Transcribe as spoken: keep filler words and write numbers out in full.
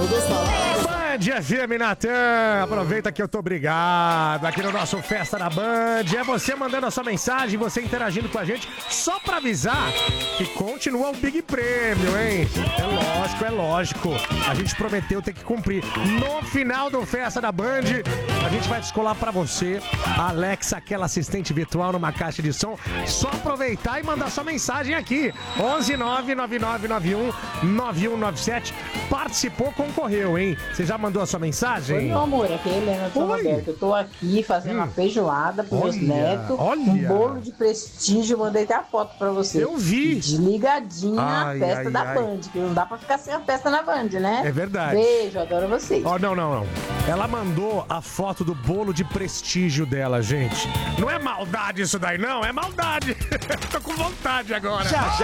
todos falaram. Band F M, Natan. Aproveita que eu tô obrigado aqui no nosso Festa da Band. É você mandando a sua mensagem, você interagindo com a gente, só pra avisar que continua o Big Prêmio, hein? É lógico, é lógico. A gente prometeu ter que cumprir. No final do Festa da Band, a gente vai descolar pra você a Alexa, aquela assistente virtual numa caixa de som. Só aproveitar e mandar sua mensagem aqui. onze nove nove nove nove um nove um nove sete. Participou, concorreu, hein? Você já mandou a sua mensagem? Oi, meu amor, aqui é a Helena de São Roberto. Eu tô aqui fazendo hum. uma feijoada pros meus netos. Olha. Um bolo de prestígio. Mandei até a foto pra você. Eu vi. Desligadinha ai, a festa ai, da ai. Band. Que não dá pra ficar sem a festa na Band, né? É verdade. Beijo, adoro vocês. Oh, não, não, não. Ela mandou a foto do bolo de prestígio dela, gente. Não é maldade isso daí, não. É maldade. Tô com vontade agora. Já, já.